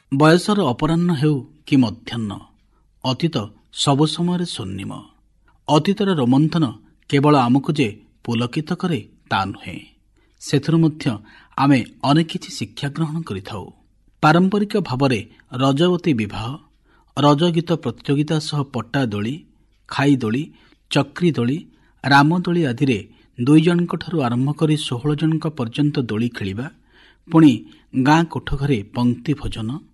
ବୟସର ଅପରାହ୍ନ ହେଉ କି ମଧ୍ୟାହ୍ନ, ଅତୀତ ସବୁ ସମୟରେ ସ୍ୱର୍ଣ୍ଣିମ। ଅତୀତର ରୋମନ୍ଥନ କେବଳ ଆମକୁ ଯେ ପୁଲକିତ କରେ ତା ନୁହେଁ, ସେଥିରୁ ମଧ୍ୟ ଆମେ ଅନେକ କିଛି ଶିକ୍ଷା ଗ୍ରହଣ କରିଥାଉ। ପାରମ୍ପରିକ ଭାବରେ ରଜବତୀ ବିବାହ, ରଜଗୀତ ପ୍ରତିଯୋଗିତା ସହ ପଟ୍ଟା ଦୋଳି, ଖାଇ ଦୋଳି, ଚକ୍ରି ଦୋଳି, ରାମଦୋଳି ଆଦିରେ 2 ଜଣଙ୍କଠାରୁ ଆରମ୍ଭ କରି 16 ଜଣଙ୍କ ପର୍ଯ୍ୟନ୍ତ ଦୋଳି ଖେଳିବା, ପୁଣି ଗାଁ କୋଠଘରେ ପଙ୍କ୍ତି ଭୋଜନ,